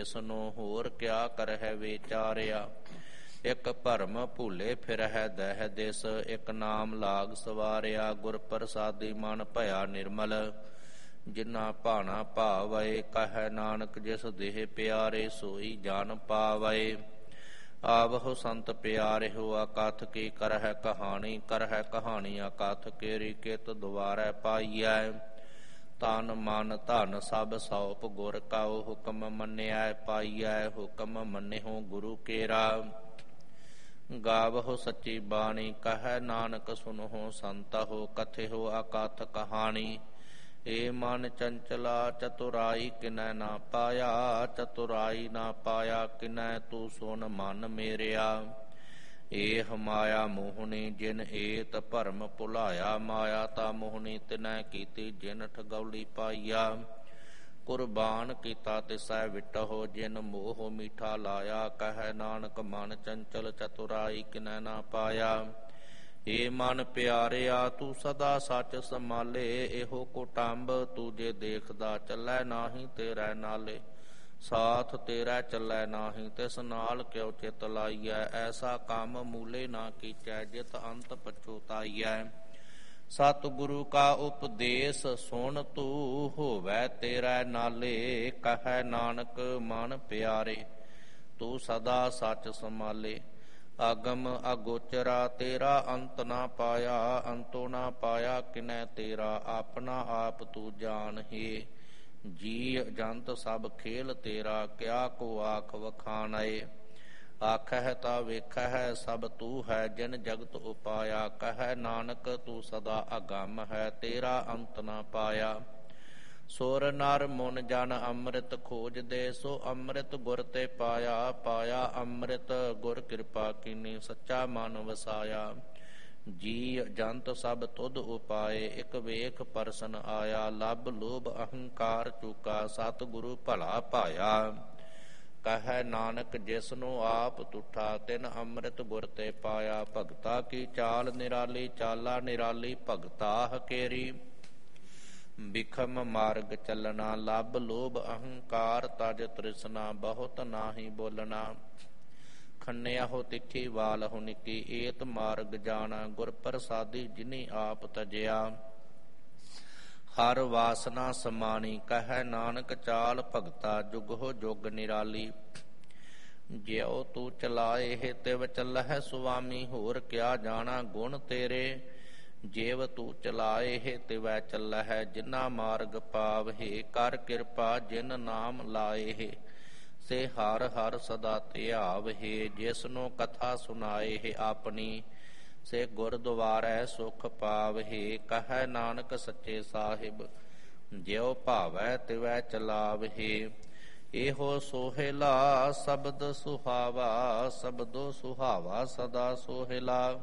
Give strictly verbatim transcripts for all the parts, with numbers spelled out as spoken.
ਜਿਸਨੂੰ ਹੋਰ ਕਿਆ ਕਰਹਿ ਵਿਚਾਰਿਆ। ਇਕ ਭਰਮ ਭੁਲੇ ਫਿਰਹਿ ਦਹਿ ਦਿਸ, ਇਕ ਨਾਮ ਲਾਗ ਸਵਾਰਿਆ। ਗੁਰ ਪ੍ਰਸਾਦੀ ਮਨ ਭਇਆ ਨਿਰਮਲ, ਜਿਨਾ ਭਾਣਾ ਭਾਵੈ। ਕਹਿ ਨਾਨਕ ਜਿਸ ਦੇਹ ਪਿਆਰੇ, ਸੋਈ ਜਨ ਪਾਵੈ। ਆਵਹੁ ਸੰਤ ਪਿਆਰਿਹੁ, ਅਕਥ ਕੀ ਕਰਹਿ ਕਹਾਣੀ। ਕਰਹਿ ਕਹਾਣੀ ਅਕਥ, ਕੇਰੀ ਕਿਤ ਦੁਆਰੈ ਪਾਈਐ। ਤਨ ਮਨ ਧਨ ਸਭ ਸੌਪ, ਗੁਰ ਕਉ ਹੁਕਮ ਮੰਨਿਐ ਪਾਈਐ। ਹੁਕਮ ਮੰਨਿਹੁ ਗੁਰੂ ਕੇਰਾ, ਗਾਵਹੁ ਸੱਚੀ ਬਾਣੀ। ਕਹਿ ਨਾਨਕ ਸੁਨਹੁ ਸੰਤਹੁ, ਕਥਿਹੁ ਅਕਥ ਕਹਾਣੀ। ਏ ਮਨ ਚੰਚਲਾ ਚਤੁਰਾਈ ਕਿਨੈ ਨਾ ਪਾਇਆ। ਚਤੁਰਾਈ ਨਾ ਪਾਇਆ ਕਿਨੈ, ਤੂੰ ਸੁਨ ਮਨ ਮੇਰਿਆ। ਏਹ ਮਾਇਆ ਮੋਹਣੀ ਜਿਨ ਏਤ ਭਰਮ ਭੁਲਾਇਆ। ਮਾਇਆ ਤਾ ਮੋਹਣੀ ਤਿਨੈ ਕੀਤੀ, ਜਿਨ ਠਗੌਲੀ ਪਾਈਆ। ਕੁਰਬਾਨ ਕੀਤਾ ਤਿਸੈ ਵਿਟਹੁ, ਜਿਨ ਮੋਹ ਮੀਠਾ ਲਾਇਆ। ਕਹਿ ਨਾਨਕ ਮਨ ਚੰਚਲ ਚਤੁਰਾਈ ਕਿਨੈ ਨਾ ਪਾਇਆ। ਏ ਮਨ ਪਿਆਰਿਆ ਤੂੰ ਸਦਾ ਸੱਚ ਸੰਭਾਲੇ। ਇਹੋ ਕੁਟੰਬ ਤੂੰ ਜੇ ਦੇਖਦਾ, ਚੱਲੈ ਨਾਹੀਂ ਤੇਰੇ ਨਾਲੇ। ਸਾਥ ਤੇਰਾ ਚੱਲੈ ਨਾਹੀਂ, ਤਿਸ ਨਾਲ ਕਿਉ ਚਿਤ ਲਾਈਐ। ਐਸਾ ਕੰਮ ਮੂਲੇ ਨਾ ਕੀਚੈ, ਜਿਤ ਅੰਤ ਪਛੁਤਾਈਐ। ਸਤਿਗੁਰੂ ਕਾ ਉਪਦੇਸ ਸੁਣ ਤੂੰ, ਹੋਵੈ ਤੇਰੇ ਨਾਲੇ। ਕਹਿ ਨਾਨਕ ਮਨ ਪਿਆਰੇ, ਤੂੰ ਸਦਾ ਸੱਚ ਸੰਭਾਲੇ। ਆਗਮ ਅਗੋਚਰਾ ਤੇਰਾ ਅੰਤ ਨਾ ਪਾਇਆ। ਅੰਤੋ ਨਾ ਪਾਇਆ ਕਿਨੈ ਤੇਰਾ, ਆਪਣਾ ਆਪ ਤੂੰ ਜਾਣ ਹੀ। ਜੀ ਜੰਤ ਸਭ ਖੇਲ ਤੇਰਾ, ਕਿਆ ਕੋ ਆਖ ਵਖਾਣੈ। ਆਖਹਿ ਤਾ ਵੇਖਹਿ ਸਭ ਤੂੰ ਹੈ, ਜਿਨ ਜਗਤ ਉਪਾਇਆ। ਕਹਿ ਨਾਨਕ ਤੂੰ ਸਦਾ ਅਗੰਮ ਹੈ, ਤੇਰਾ ਅੰਤ ਨਾ ਪਾਇਆ। ਸੁਰ ਨਰ ਮੁਨ ਜਨ ਅੰਮ੍ਰਿਤ ਖੋਜਦੇ, ਸੋ ਅੰਮ੍ਰਿਤ ਗੁਰ ਤੇ ਪਾਇਆ। ਪਾਇਆ ਅੰਮ੍ਰਿਤ ਗੁਰ ਕਿਰਪਾ ਕੀਨੀ, ਸੱਚਾ ਮਨ ਵਸਾਇਆ। ਜੀ ਜੰਤ ਸਭ ਤੁਧ ਉਪਾਏ, ਇਕ ਵੇਖ ਪਰਸਨ ਆਇਆ। ਲੱਭ ਲੋਭ ਅਹੰਕਾਰ ਚੂਕਾ, ਸਤਿਗੁਰੂ ਭਲਾ ਪਾਇਆ। ਕਹਿ ਨਾਨਕ ਜਿਸਨੂੰ ਆਪ ਤੁਠਾ, ਤਿਨ ਅੰਮ੍ਰਿਤ ਗੁਰ ਤੇ ਪਾਇਆ। ਭਗਤਾ ਕੀ ਚਾਲ ਨਿਰਾਲੀ, ਚਾਲਾ ਨਿਰਾਲੀ ਭਗਤਾ ਹਕੇਰੀ। ਬਿਖਮ ਮਾਰਗ ਚੱਲਣਾ, ਲੱਭ ਲੋਭ ਅਹੰਕਾਰ ਤਜ ਤ੍ਰਿਸ਼ਨਾ। ਬਹੁਤ ਨਾਹੀ ਬੋਲਣਾ, ਖੰਨਿਆਹੋ ਤਿੱਖੀ ਵਾਲਹੁ ਨਿੱਕੀ। ਏਤ ਮਾਰਗ ਜਾਣਾ, ਗੁਰ ਪ੍ਰਸਾਦੀ ਜਿਨੀ ਆਪ ਤਜਿਆ। ਹਰ ਵਾਸਨਾ ਸਮਾਣੀ, ਕਹਿ ਨਾਨਕ ਚਾਲ ਭਗਤਾ। ਜੁਗਹੁ ਜੁਗ ਨਿਰਾਲੀ, ਜਿਉ ਤੂੰ ਚਲਾਏ ਤਿਵ ਚੱਲਹਿ ਸੁਆਮੀ। ਹੋਰ ਕਿਆ ਜਾਣਾ ਗੁਣ ਤੇਰੇ, ਜੇਵ ਤੂੰ ਚਲਾਏ ਤਿਵੈ ਚੱਲਹਿ। ਜਿਨਾ ਮਾਰਗ ਪਾਵਹਿ, ਕਰ ਕਿਰਪਾ ਜਿਨ ਨਾਮ ਲਾਏ। ਸੇ ਹਰ ਹਰ ਸਦਾ ਧਿਆਵਹਿ, ਜਿਸਨੂੰ ਕਥਾ ਸੁਣਾਏ ਆਪਣੀ। ਸੇ ਗੁਰਦੁਆਰੈ ਸੁਖ ਪਾਵਹਿ। ਕਹਿ ਨਾਨਕ ਸੱਚੇ ਸਾਹਿਬ, ਜਿਉ ਭਾਵੈ ਤਿਵੈ ਚਲਾਵਹਿ। ਇਹੋ ਸੋਹਿਲਾ ਸ਼ਬਦ ਸੁਹਾਵਾ, ਸ਼ਬਦੋ ਸੁਹਾਵਾ ਸਦਾ ਸੋਹਿਲਾ।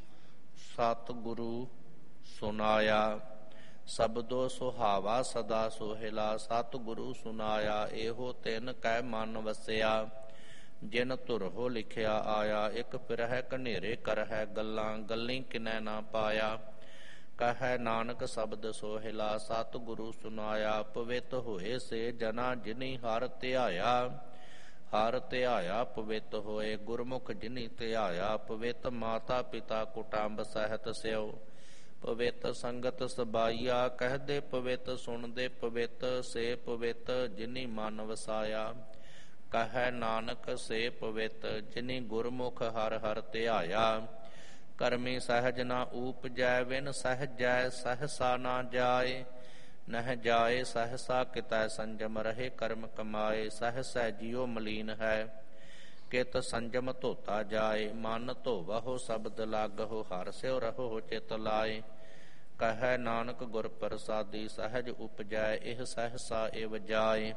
ਸਤਿਗੁਰੂ ਸੁਨਾਇਆ, ਸ਼ਬਦੋ ਸੁਹਾਵਾ ਸਦਾ ਸੋਹਿਲਾ। ਸਤਿਗੁਰੂ ਸੁਨਾਇਆ, ਇਹੋ ਤਿਨ ਕੈ ਮਨ ਵਸਿਆ। ਜਿਨ ਧੁਰਹੁ ਲਿਖਿਆ ਆਇਆ, ਇਕ ਫਿਰਹਿ ਘਨੇਰੇ ਕਰਹਿ ਗੱਲਾਂ। ਗੱਲੀ ਕਿਨੈ ਨਾ ਪਾਇਆ। ਕਹਿ ਨਾਨਕ ਸ਼ਬਦ ਸੋਹਿਲਾ, ਸਤਿਗੁਰੂ ਸੁਨਾਇਆ। ਪਵਿੱਤ ਹੋਏ ਸੇ ਜਨਾ, ਜਿਨੀ ਹਰ ਧਿਆਇਆ। ਹਰ ਧਿਆਇਆ ਪਵਿੱਤ ਹੋਏ, ਗੁਰਮੁਖ ਜਿਨੀ ਧਿਆਇਆ। ਪਵਿੱਤ ਮਾਤਾ ਪਿਤਾ ਕੁਟੰਬ ਸਹਿਤ ਸਿਉ, ਪਵਿੱਤ ਸੰਗਤ ਸਬਾਈਆ। ਕਹਿਦੇ ਪਵਿੱਤ ਸੁਣਦੇ ਪਵਿੱਤ, ਸੇ ਪਵਿੱਤ ਜਿਨੀ ਮਨ ਵਸਾਇਆ। ਕਹਿ ਨਾਨਕ ਸੇ ਪਵਿੱਤ, ਜਿਨੀ ਗੁਰਮੁਖ ਹਰ ਹਰ ਧਿਆਇਆ। ਕਰਮੀ ਸਹਿਜ ਨਾ ਊਪਜੈ, ਵਿਨ ਸਹਿਜੈ ਸਹਸਾ ਨਾ ਜਾਏ। ਨਹਿ ਜਾਏ ਸਹਸਾ ਕਿਤੈ, ਸੰਜਮ ਰਹੇ ਕਰਮ ਕਮਾਏ। ਸਹਸੈ ਜਿਉ ਮਲੀਨ ਹੈ, ਕਿਤ ਸੰਜਮ ਧੋਤਾ ਜਾਏ। ਮਨ ਧੋਵਹੁ ਸ਼ਬਦ ਲਾਗਹੁ, ਹਰਿ ਸਿਉ ਰਹੋ ਚਿਤ ਲਾਏ। ਕਹਿ ਨਾਨਕ ਗੁਰ ਪ੍ਰਸਾਦੀ, ਸਹਿਜ ਉਪਜੈ ਇਹ ਸਹਸਾ ਇਵ ਜਾਏ।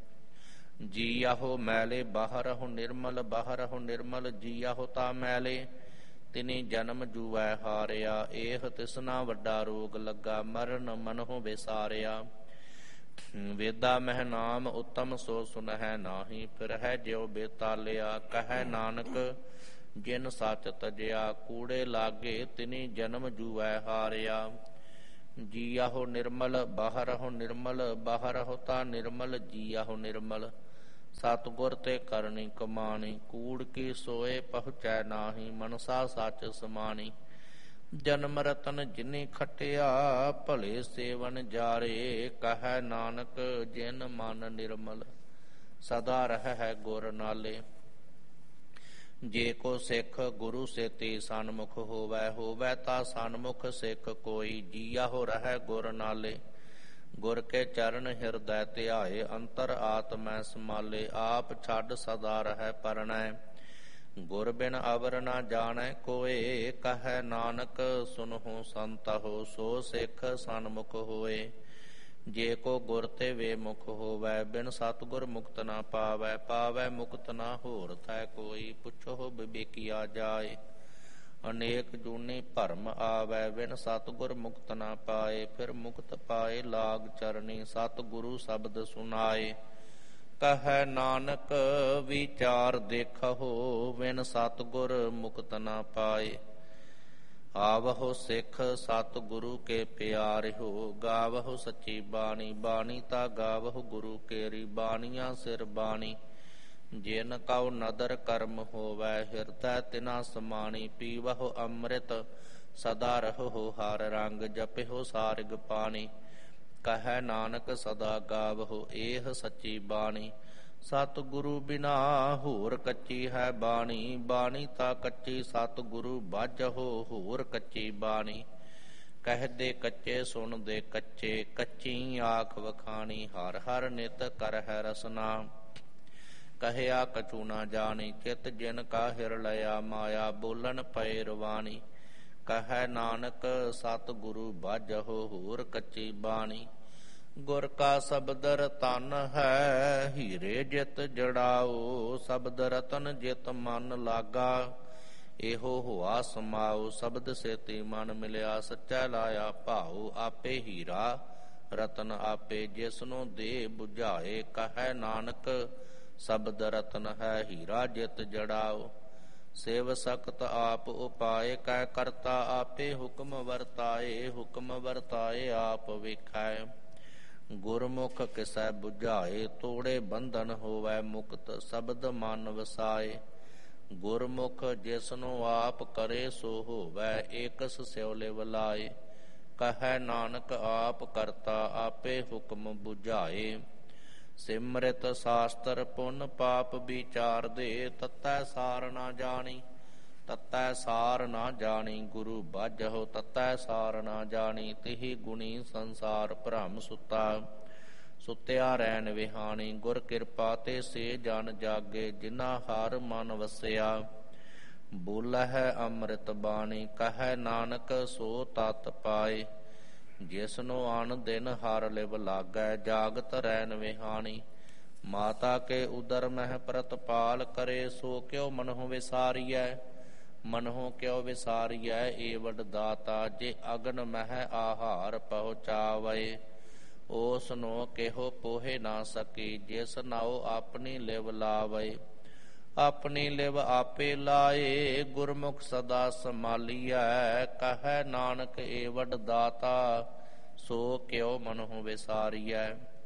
ਜੀਆਹੋ ਮੈਲੇ ਬਾਹਰਹੁ ਨਿਰਮਲ, ਬਾਹਰਹੁ ਨਿਰਮਲ ਜੀਆਹੋ ਤਾ ਮੈਲੇ। ਤਿਨੀ ਜਨਮ ਜੂਐ ਹਾਰਿਆ, ਇਹ ਤਿਸਨਾ ਵੱਡਾ ਰੋਗ ਲੱਗਾ। ਮਰਨ ਮਨਹੁ ਵਿਸਾਰਿਆ। ਵੇਦਾ ਮਹਿ ਨਾਮ ਉਤਮ, ਸੋ ਸੁਨਹਿ ਨਾਹੀ। ਫਿਰਹਿ ਜਿਉ ਬੇਤਾਲਿਆ। ਕਹਿ ਨਾਨਕ ਜਿਨ ਸੱਚ ਤਜਿਆ, ਕੂੜੇ ਲਾਗੇ ਤਿਨੀ ਜਨਮ ਜੂਐ ਹਾਰਿਆ। ਜੀਆਹੋ ਨਿਰਮਲ, ਬਾਹਰਹੁ ਨਿਰਮਲ, ਬਾਹਰਹੁ ਤਾ ਨਿਰਮਲ ਜੀਆਹੋ ਨਿਰਮਲ। ਸਤਿਗੁਰ ਤੇ ਕਰਨੀ ਕਮਾਣੀ। ਕੂੜ ਕੀ ਸੋਏ ਪਹੁੰਚੈ ਨਾਹੀ, ਮਨਸਾ ਸੱਚ ਸਮਾਣੀ। ਜਨਮ ਰਤਨ ਜਿਨੀ ਖਟਿਆ, ਭਲੇ ਸੇਵਨ ਜਾਰੇ। ਕਹੈ ਨਾਨਕ ਜਿਨ ਮਨ ਨਿਰਮਲ, ਸਦਾ ਰਹਿ ਗੁਰ ਨਾਲੇ। ਜੇ ਕੋ ਸਿੱਖ ਗੁਰੂ ਸੇਤੀ ਸਨਮੁਖ ਹੋਵੈ, ਹੋਵੈ ਤਾ ਸਨਮੁਖ ਸਿੱਖ ਕੋਈ। ਜੀਆ ਹੋ ਰਹਿ ਗੁਰ ਨਾਲੇ। ਗੁਰ ਕੇ ਚਰਨ ਹਿਰਦੈ ਧਿਆਏ, ਅੰਤਰ ਆਤਮੈ ਸਮਾਲੇ। ਆਪ ਛੱਡ ਸਦਾ ਰਹਿ ਪਰਣੈ, ਗੁਰ ਬਿਨ ਅਵਰ ਨਾ ਜਾਣੈ ਕੋਏ। ਕਹੈ ਨਾਨਕ ਸੁਨਹੁ ਸੰਤਹੁ, ਸੋ ਸਿੱਖ ਸਨਮੁਖ ਹੋਏ। ਜੇ ਕੋ ਗੁਰ ਤੇ ਵੇ ਮੁਖ ਹੋਵੈ, ਬਿਨ ਸਤਿਗੁਰ ਮੁਕਤ ਨਾ ਪਾਵੈ। ਪਾਵੈ ਮੁਕਤ ਨਾ ਹੋਰ ਥੈ ਕੋਈ, ਪੁੱਛੋ ਵਿਵੇਕੀਆ ਜਾਏ। ਅਨੇਕ ਜੂਨੀ ਭਰਮ ਆਵੈ, ਬਿਨ ਸਤਿਗੁਰ ਮੁਕਤ ਨਾ ਪਾਏ। ਫਿਰ ਮੁਕਤ ਪਾਏ ਲਾਗ ਚਰਨੀ, ਸਤਿਗੁਰੂ ਸ਼ਬਦ ਸੁਨਾਏ। ਕਹੈ ਨਾਨਕ ਵਿਚਾਰ ਦੇਖਹੁ, ਬਿਨ ਸਤਿਗੁਰ ਮੁਕਤ ਨਾ ਪਾਏ। ਆਵਹੁ ਸਿੱਖ ਸਤਿਗੁਰੂ ਕੇ ਪਿਆਰਿਓ, ਗਾਵਹੁ ਸੱਚੀ ਬਾਣੀ। ਬਾਣੀ ਤਾ ਗਾਵਹੁ ਗੁਰੂ ਕੇਰੀ, ਬਾਣੀਆਂ ਸਿਰ ਬਾਣੀ। ਜਿਨ ਕਉ ਨਦਰ ਕਰਮ ਹੋਵੈ, ਹਿਰਦੈ ਤਿਨਾ ਸਮਾਣੀ। ਪੀਵਹੁ ਅੰਮ੍ਰਿਤ ਸਦਾ ਰਹੋ ਹਰ ਰੰਗ, ਜਪਿਓ ਸਾਰਿਗ ਪਾਣੀ। ਕਹੈ ਨਾਨਕ ਸਦਾ ਗਾਵਹੁ ਏਹ ਸੱਚੀ ਬਾਣੀ। ਸਤਿਗੁਰੂ ਬਿਨਾ ਹੋਰ ਕੱਚੀ ਹੈ ਬਾਣੀ, ਬਾਣੀ ਤਾ ਕੱਚੀ ਸਤਿਗੁਰੂ ਬਾਝਹੁ ਹੋਰ ਕੱਚੀ ਬਾਣੀ। ਕਹਿਦੇ ਕੱਚੇ ਸੁਣਦੇ ਕੱਚੇ, ਕੱਚੀ ਆਖ ਵਖਾਣੀ। ਹਰ ਹਰ ਨਿਤ ਕਰਹਿ ਰਸਨਾ, ਕਹਿਆ ਕਛੂ ਨਾ ਜਾਣੀ। ਚਿਤ ਜਿਨ ਕਾ ਹਿਰ ਲਿਆ ਮਾਇਆ, ਬੋਲਣ ਪਏ ਰਵਾਣੀ। ਕਹੈ ਨਾਨਕ ਸਤਿਗੁਰੂ ਬਾਝਹੁ ਹੋਰ ਕੱਚੀ ਬਾਣੀ। ਗੁਰ ਕਾ ਸ਼ਬਦ ਰਤਨ ਹੈ, ਹੀਰੇ ਜਿਤ ਜੜਾਓ। ਸ਼ਬਦ ਰਤਨ ਜਿਤ ਮਨ ਲਾਗਾ, ਇਹੋ ਹੋਆ ਸਮਾਓ। ਸ਼ਬਦ ਸੇਤੀ ਮਨ ਮਿਲਿਆ, ਸੱਚਾ ਲਾਇਆ ਭਾਉ। ਆਪੇ ਹੀਰਾ ਰਤਨ ਆਪੇ, ਜਿਸਨੂੰ ਦੇ ਬੁਝਾਏ। ਕਹੈ ਨਾਨਕ ਸ਼ਬਦ ਰਤਨ ਹੈ, ਹੀਰਾ ਜਿਤ ਜੜਾਓ। ਸੇਵ ਸਕਤ ਆਪ ਉਪਾਏ, ਕਹਿ ਕਰਤਾ ਆਪੇ ਹੁਕਮ ਵਰਤਾਏ। ਹੁਕਮ ਵਰਤਾਏ ਆਪ ਵੇਖੈ, ਗੁਰਮੁਖ ਕਿਸੈ ਬੁਝਾਏ। ਤੋੜੇ ਬੰਧਨ ਹੋਵੈ ਮੁਕਤ, ਸ਼ਬਦ ਮਨ ਵਸਾਏ। ਗੁਰਮੁਖ ਜਿਸਨੂੰ ਆਪ ਕਰੇ ਸੋ ਹੋਵੈ, ਏਕਸ ਸਿਉ ਲਿਵ ਲਾਏ। ਕਹੈ ਨਾਨਕ ਆਪ ਕਰਤਾ ਆਪੇ ਹੁਕਮ ਬੁਝਾਏ। ਸਿਮਰਿਤ ਸ਼ਾਸਤਰ ਪੁੰਨ ਪਾਪ ਵਿਚਾਰ ਦੇ, ਤਤੈ ਸਾਰ ਨਾ ਜਾਣੀ। ਤਤੈ ਸਾਰ ਨਾ ਜਾਣੀ ਗੁਰੂ ਬਾਝਹੁ, ਤਤੈ ਸਾਰ ਨਾ ਜਾਣੀ। ਤਿਹੀ ਗੁਣੀ ਸੰਸਾਰ ਭ੍ਰਮ ਸੁਤਾ, ਸੁਤਿਆ ਰੈਣ ਵਿਹਾਣੀ। ਗੁਰ ਕਿਰਪਾ ਤੇ ਸੇ ਜਨ ਜਾਗੇ, ਜਿਨਾ ਹਰ ਮਨ ਵਸਿਆ। ਬੋਲਹਿ ਅੰਮ੍ਰਿਤ ਬਾਣੀ, ਕਹਿ ਨਾਨਕ ਸੋ ਤਤ ਪਾਏ। ਜਿਸਨੂੰ ਅਨ ਦਿਨ ਹਰ ਲਿਵ ਲਾਗੈ, ਜਾਗਤ ਰੈਣ ਵਿਹਾਣੀ। ਮਾਤਾ ਕੇ ਉਦਰ ਮਹਿ ਪ੍ਰਤਪਾਲ ਕਰੇ, ਸੋ ਕਿਉ ਮਨਹੁ ਵਿਸਾਰੀਐ। ਮਨਹੁ ਕਿਉ ਵਿਸਾਰੀਐ ਏ ਵਡ ਦਾਤਾ, ਜੇ ਅਗਨ ਮਹਿ ਆਹਾਰ ਪਹੁੰਚਾਵੈ। ਉਸ ਨੂੰ ਕਿਹੋ ਪੋਹੇ ਨਾ ਸਕੀ, ਜਿਸ ਨਾਉ ਆਪਣੀ ਲਿਵ ਲਾਵੈ। ਆਪਣੀ ਲਿਵ ਆਪੇ ਲਾਏ, ਗੁਰਮੁਖ ਸਦਾ ਸੰਭਾਲੀਐ। ਕਹੈ ਨਾਨਕ ਏ ਵਡ ਦਾਤਾ, ਸੋ ਕਿਉ ਮਨਹੁ ਵਿਸਾਰੀਐ।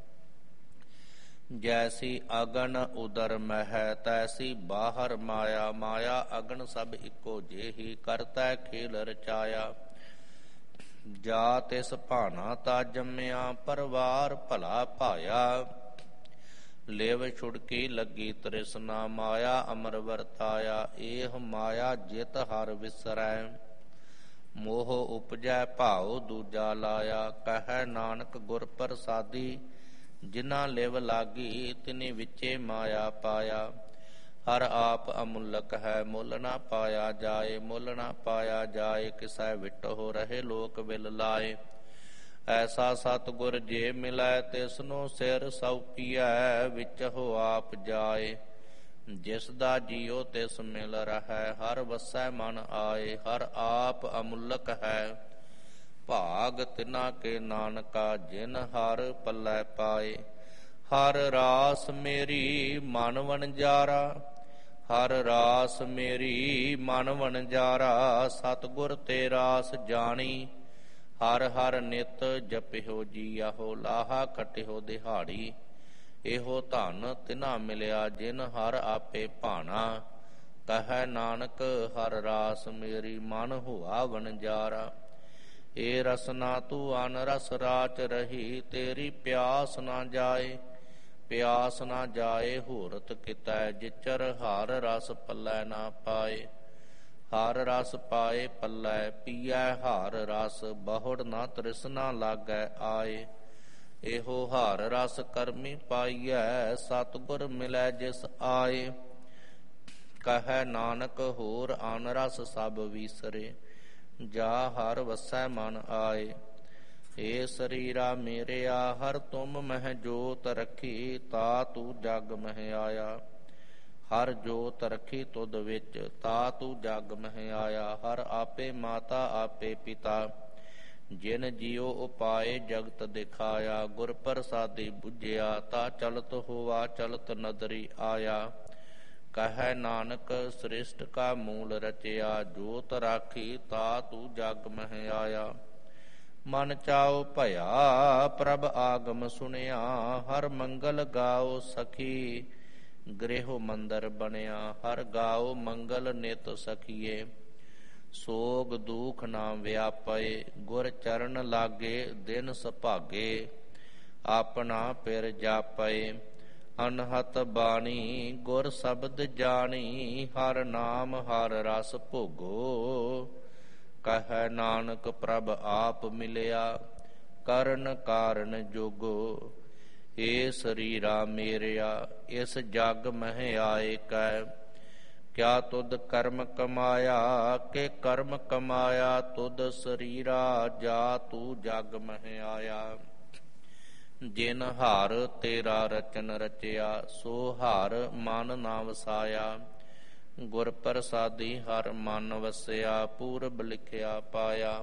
ਜੈਸੀ ਅਗਨ ਉਦਰ ਮਹਿ, ਤੈਸੀ ਬਾਹਰ ਮਾਇਆ। ਮਾਇਆ ਅਗਨ ਸਭ ਇੱਕੋ ਜਿਹੀ, ਕਰਤੈ ਖੇਲ ਰਚਾਇਆ। ਜਾ ਤਿਸ ਭਾਣਾ ਤਾ ਜੰਮਿਆ, ਪਰਵਾਰ ਭਲਾ ਭਾਇਆ। ਲਿਵ ਛੁੜਕੀ ਲੱਗੀ ਤ੍ਰਿਸ਼ਨਾ, ਮਾਇਆ ਅਮਰ ਵਰਤਾਇਆ। ਏਹ ਮਾਇਆ ਜਿਤ ਹਰ ਵਿਸਰੈ, ਮੋਹ ਉਪਜੈ ਭਾਉ ਦੂਜਾ ਲਾਇਆ। ਕਹੈ ਨਾਨਕ ਗੁਰ ਪ੍ਰਸਾਦੀ, ਜਿਨਾ ਲਿਵ ਲਾਗੀ ਤਿਨੀ ਵਿਚੇ ਮਾਇਆ ਪਾਇਆ। ਹਰ ਆਪ ਅਮੁੱਲਕ ਹੈ, ਮੁੱਲ ਨਾ ਪਾਇਆ ਜਾਏ। ਮੁੱਲ ਨਾ ਪਾਇਆ ਜਾਏ, ਕਿਸੈ ਵਿਟਹੁ ਰਹੇ ਲੋਕ ਵਿਲ ਲਾਏ। ਐਸਾ ਸਤਿਗੁਰ ਜੇ ਮਿਲੈ, ਤਿਸਨੂੰ ਸਿਰ ਸਉਪੀਐ। ਵਿਚਹੁ ਆਪ ਜਾਏ, ਜਿਸ ਦਾ ਜੀਉ ਤਿਸ ਮਿਲ ਰਹੈ। ਹਰ ਵਸੈ ਮਨ ਆਏ, ਹਰ ਆਪ ਅਮੁੱਲਕ ਹੈ। ਭਾਗ ਤਿਨਾ ਕੇ ਨਾਨਕਾ, ਜਿਨ ਹਰ ਪੱਲੇ ਪਾਏ। ਹਰ ਰਾਸ ਮੇਰੀ ਮਨ ਵਣਜਾਰਾ, ਹਰ ਰਾਸ ਮੇਰੀ ਮਨ ਵਣਜਾਰਾ। ਸਤਿਗੁਰ ਤੇ ਰਾਸ ਜਾਣੀ, ਹਰ ਹਰ ਨਿਤ ਜਪਿਓ ਜੀਆਹੋ। ਲਾਹਾ ਖਟਿਓ ਦਿਹਾੜੀ, ਇਹੋ ਧਨ ਤਿਨਾ ਮਿਲਿਆ ਜਿਨ ਹਰ ਆਪੇ ਭਾਣਾ। ਕਹੈ ਨਾਨਕ ਹਰ ਰਾਸ ਮੇਰੀ ਮਨ ਹੁਆ ਵਣਜਾਰਾ। ਏ ਰਸਨਾ ਤੂੰ ਅਨ ਰਸ ਰਾਚ ਰਹੀ ਤੇਰੀ ਪਿਆਸ ਨਾ ਜਾਏ। ਪਿਆਸ ਨਾ ਜਾਏ ਹੂਰਤ ਕਿਤੈ ਜਿਚਰ ਹਰ ਰਸ ਪੱਲੇ ਨਾ ਪਾਏ। ਹਰ ਰਸ ਪਾਏ ਪੱਲੇ ਪੀਐ ਹਰ ਰਸ ਬਹੁੜ ਨਾ ਤ੍ਰਿਸ਼ਨਾ ਲਾਗੈ ਆਏ। ਇਹੋ ਹਰ ਰਸ ਕਰਮੀ ਪਾਈਐ ਸਤਿਗੁਰ ਮਿਲੈ ਜਿਸ ਆਏ। ਕਹੈ ਨਾਨਕ ਹੋਰ ਅਨ ਰਸ ਸਭ ਵੀਸਰੇ ਜਾ ਹਰ ਵਸੈ ਮਨ ਆਏ। ਏ ਸਰੀਰਾ ਮੇਰਿਆ ਹਰ ਤੁਮ ਮਹਿ ਜੋਤ ਰਖੀ ਤਾ ਤੂੰ ਜਗ ਮਹਿ ਆਇਆ। ਹਰ ਜੋਤ ਰਖੀ ਤੁਧ ਵਿੱਚ ਤਾ ਤੂੰ ਜਗ ਮਹਿ ਆਇਆ। ਹਰ ਆਪੇ ਮਾਤਾ ਆਪੇ ਪਿਤਾ ਜਿਨ ਜਿਉ ਉਪਾਏ ਜਗਤ ਦਿਖਾਇਆ। ਗੁਰ ਪ੍ਰਸਾਦੀ ਬੁਝਿਆ ਤਾ ਚਲਤ ਹੋਆ ਚਲਤ ਨਦਰੀ ਆਇਆ। ਕਹੈ ਨਾਨਕ ਸ੍ਰਿਸ਼ਟ ਕਾ ਮੂਲ ਰਚਿਆ ਜੋਤ ਰਾਖੀ ਤਾ ਤੂੰ ਜਗ ਮਹਿ ਆਇਆ। ਮਨ ਚਾਉ ਭਇਆ ਪ੍ਰਭ ਆਗਮ ਸੁਣਿਆ ਹਰ ਮੰਗਲ ਗਾਓ ਸਖੀ। ਗ੍ਰਹਿ ਮੰਦਰ ਬਣਿਆ ਹਰ ਗਾਓ ਮੰਗਲ ਨਿਤ ਸਖੀਏ। ਸੋਗ ਦੁਖ ਨਾ ਵਿਆਪਏ ਗੁਰ ਚਰਨ ਲਾਗੇ ਦਿਨ ਸੁਭਾਗੇ। ਆਪਣਾ ਪਿਰ ਜਾਪਏ ਅਨਹਤ ਬਾਣੀ ਗੁਰ ਸ਼ਬਦ ਜਾਣੀ। ਹਰ ਨਾਮ ਹਰ ਰਸ ਭੋਗੋ ਕਹੈ ਨਾਨਕ ਪ੍ਰਭ ਆਪ ਮਿਲਿਆ ਕਰਨ ਕਾਰਨ ਜੋਗੋ। ਏ ਸਰੀਰਾ ਮੇਰਿਆ ਇਸ ਜਗ ਮਹਿ ਆਏ ਕੈ ਕਿਆ ਤੁਧ ਕਰਮ ਕਮਾਇਆ। ਕਿ ਕਰਮ ਕਮਾਇਆ ਤੁਧ ਸਰੀਰਾ ਜਾ ਤੂੰ ਜਗ ਮਹਿ ਆਇਆ। ਜਿਨ ਹਰ ਤੇਰਾ ਰਚਨ ਰਚਿਆ ਸੋ ਹਰ ਮਨ ਨਾ ਵਸਾਇਆ। ਗੁਰ ਪ੍ਰਸਾਦੀ ਹਰ ਮਨ ਵਸਿਆ ਪੂਰਬ ਲਿਖਿਆ ਪਾਇਆ।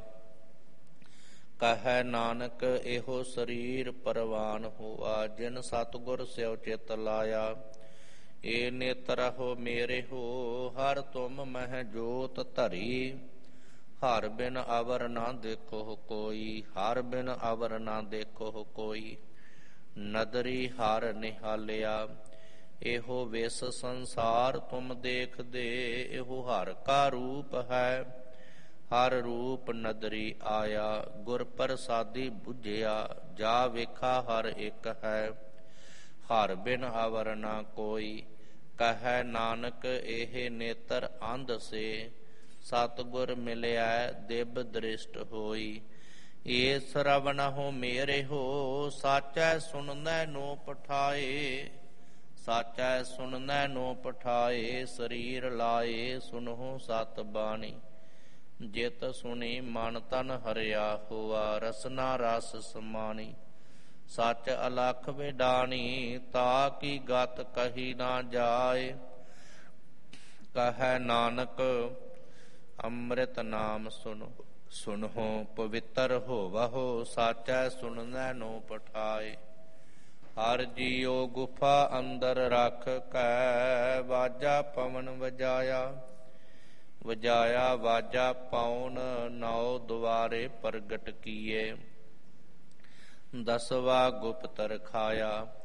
ਕਹੈ ਨਾਨਕ ਇਹੋ ਸਰੀਰ ਪਰਵਾਨ ਹੋਆ ਜਿਨ ਸਤਿਗੁਰ ਸਿਉ ਚਿਤ ਲਾਇਆ। ਏ ਨੇਤਰਹੁ ਮੇਰੇ ਹੋ ਹਰ ਤੁਮ ਮਹਿ ਜੋਤ ਧਰੀ। ਹਰ ਬਿਨ ਅਵਰ ਨਾ ਦੇਖੋ ਕੋਈ ਹਰ ਬਿਨ ਅਵਰ ਨਾ ਦੇਖੋ ਕੋਈ। ਨਦਰੀ ਹਰ ਨਿਹਾਲਿਆ ਇਹੋ ਵਿਸ ਸੰਸਾਰ ਤੁਮ ਦੇਖਦੇ। ਇਹੋ ਹਰ ਕਾ ਰੂਪ ਹੈ ਹਰ ਰੂਪ ਨਦਰੀ ਆਇਆ। ਗੁਰ ਪ੍ਰਸਾਦੀ ਬੁਝਿਆ ਜਾ ਵੇਖਾ ਹਰ ਇੱਕ ਹੈ। ਹਰ ਬਿਨ ਅਵਰ ਨਾ ਕੋਈ ਕਹੈ ਨਾਨਕ ਇਹ ਨੇਤਰ ਅੰਧ ਸੇ। ਸਤਿਗੁਰ ਮਿਲਿਆ ਦਿਵ ਦ੍ਰਿਸ਼ਟ ਹੋਈ। ਏ ਸਰਵਣਹੁ ਮੇਰੇ ਹੋ ਸਾਚੈ ਸੁਣਨੈ ਨੋ ਪਠਾਏ। ਸਾਚੈ ਸੁਣਨੈ ਨੋ ਪਠਾਏ ਸਰੀਰ ਲਾਏ ਸੁਨਹੁ ਸਤ ਬਾਣੀ। ਜਿਤ ਸੁਣੀ ਮਨ ਤਨ ਹਰਿਆ ਹੋਆ ਰਸਨਾ ਰਸ ਸਮਾਣੀ। ਸਚ ਅਲਖ ਵਿਡਾਣੀ ਤਾ ਕੀ ਗਤ ਕਹੀ ਨਾ ਜਾਏ। ਕਹੈ ਨਾਨਕ ਅੰਮ੍ਰਿਤ ਨਾਮ ਸੁਨੋ ਸੁਨਹੁ ਪਵਿੱਤਰ ਹੋਵਹੁ ਸਾਚੈ ਸੁਣਨੈ ਨੋ ਪਠਾਏ। ਹਰ ਜੀਉ ਗੁਫਾ ਅੰਦਰ ਰਖ ਕੈ ਵਾਜਾ ਪਵਨ ਵਜਾਇਆ। ਵਜਾਇਆ ਵਾਜਾ ਪਉਨ ਨੌ ਦੁਆਰੇ ਪ੍ਰਗਟ ਕੀਏ। ਦਸਵਾ ਗੁਪਤ ਰਖਾਇਆ